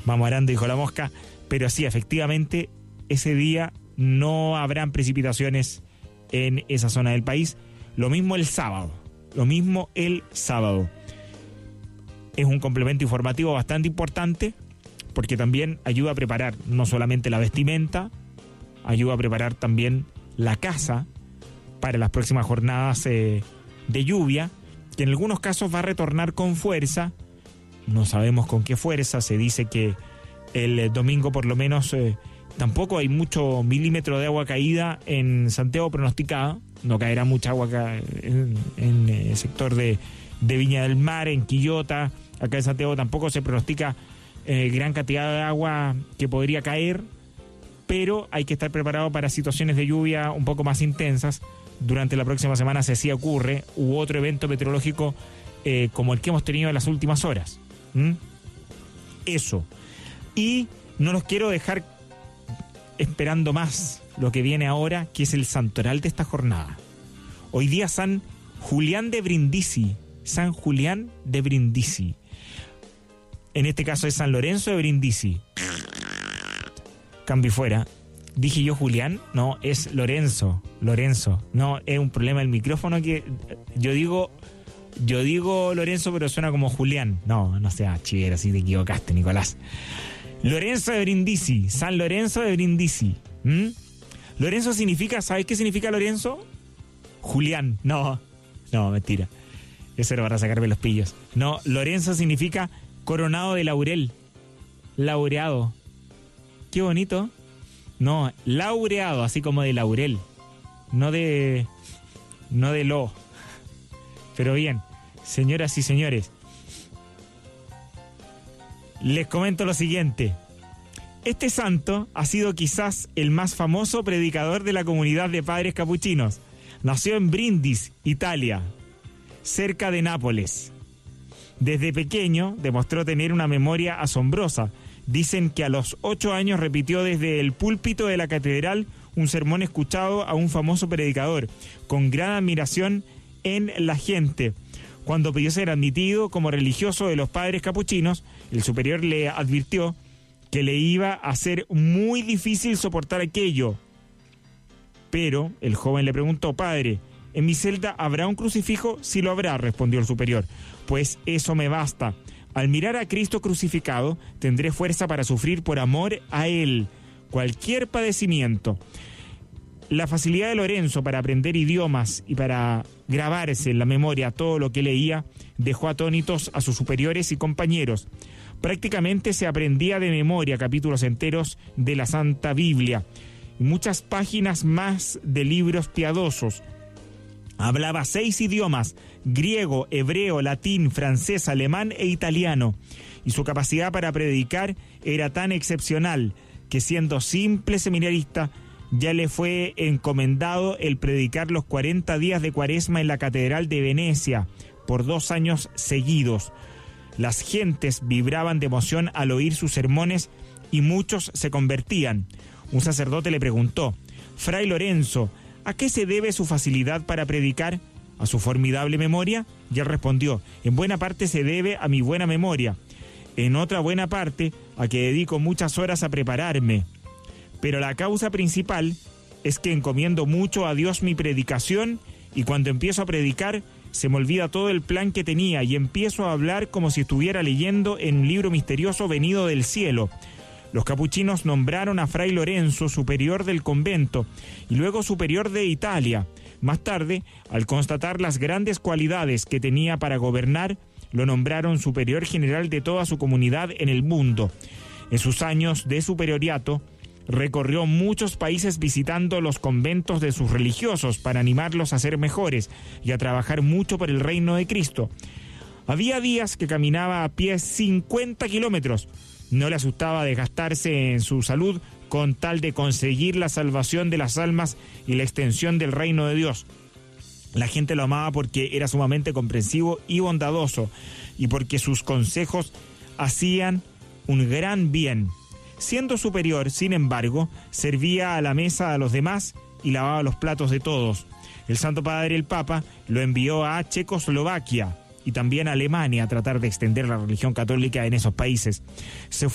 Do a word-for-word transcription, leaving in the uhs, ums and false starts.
Mamorando, dijo la mosca, pero sí, efectivamente, ese día no habrán precipitaciones en esa zona del país. Lo mismo el sábado, lo mismo el sábado. Es un complemento informativo bastante importante porque también ayuda a preparar no solamente la vestimenta, ayuda a preparar también la casa para las próximas jornadas eh, de lluvia, que en algunos casos va a retornar con fuerza. No sabemos con qué fuerza. Se dice que el domingo por lo menos eh, tampoco hay mucho milímetro de agua caída en Santiago pronosticada. No caerá mucha agua acá en, en el sector de, de Viña del Mar, en Quillota. Acá en Santiago tampoco se pronostica eh, gran cantidad de agua que podría caer, pero hay que estar preparado para situaciones de lluvia un poco más intensas. Durante la próxima semana, si así ocurre, u otro evento meteorológico eh, como el que hemos tenido en las últimas horas. ¿Mm? Eso. Y no los quiero dejar esperando más lo que viene ahora, que es el santoral de esta jornada. Hoy día San Julián de Brindisi. San Julián de Brindisi. En este caso es San Lorenzo de Brindisi. Cambio fuera. ¿Dije yo Julián? No, es Lorenzo. Lorenzo. No, es un problema del micrófono que yo digo... Yo digo Lorenzo, pero suena como Julián. No, no sea chivero, así te equivocaste, Nicolás. Lorenzo de Brindisi. San Lorenzo de Brindisi. ¿Mm? Lorenzo significa... ¿Sabes qué significa Lorenzo? Julián. No, no, mentira. Eso era para sacarme los pillos. No, Lorenzo significa coronado de laurel. Laureado. Qué bonito. No, laureado, así como de laurel. No de... No de lo. Pero bien, señoras y señores, les comento lo siguiente. Este santo ha sido quizás el más famoso predicador de la comunidad de padres capuchinos. Nació en Brindisi, Italia, cerca de Nápoles. Desde pequeño demostró tener una memoria asombrosa. Dicen que a los ocho años repitió desde el púlpito de la catedral un sermón escuchado a un famoso predicador, con gran admiración en la gente. Cuando pidió ser admitido como religioso de los padres capuchinos, el superior le advirtió que le iba a ser muy difícil soportar aquello. Pero el joven le preguntó: padre, ¿en mi celda habrá un crucifijo? Sí lo habrá, respondió el superior. Pues eso me basta. Al mirar a Cristo crucificado, tendré fuerza para sufrir por amor a Él cualquier padecimiento. La facilidad de Lorenzo para aprender idiomas y para grabarse en la memoria todo lo que leía dejó atónitos a sus superiores y compañeros. Prácticamente se aprendía de memoria capítulos enteros de la Santa Biblia y muchas páginas más de libros piadosos. Hablaba seis idiomas: griego, hebreo, latín, francés, alemán e italiano. Y su capacidad para predicar era tan excepcional que, siendo simple seminarista, ya le fue encomendado el predicar los cuarenta días de Cuaresma en la Catedral de Venecia por dos años seguidos. Las gentes vibraban de emoción al oír sus sermones y muchos se convertían. Un sacerdote le preguntó: Fray Lorenzo, ¿a qué se debe su facilidad para predicar? ¿A su formidable memoria? Y él respondió: en buena parte se debe a mi buena memoria. En otra buena parte a que dedico muchas horas a prepararme. Pero la causa principal es que encomiendo mucho a Dios mi predicación, y cuando empiezo a predicar se me olvida todo el plan que tenía y empiezo a hablar como si estuviera leyendo en un libro misterioso venido del cielo. Los capuchinos nombraron a Fray Lorenzo superior del convento y luego superior de Italia. Más tarde, al constatar las grandes cualidades que tenía para gobernar, lo nombraron superior general de toda su comunidad en el mundo. En sus años de superioriato, recorrió muchos países visitando los conventos de sus religiosos para animarlos a ser mejores y a trabajar mucho por el reino de Cristo. Había días que caminaba a pie cincuenta kilómetros. No le asustaba desgastarse en su salud con tal de conseguir la salvación de las almas y la extensión del reino de Dios. La gente lo amaba porque era sumamente comprensivo y bondadoso, y porque sus consejos hacían un gran bien. Siendo superior, sin embargo, servía a la mesa a los demás y lavaba los platos de todos. El Santo Padre, el Papa, lo envió a Checoslovaquia y también a Alemania a tratar de extender la religión católica en esos países. Se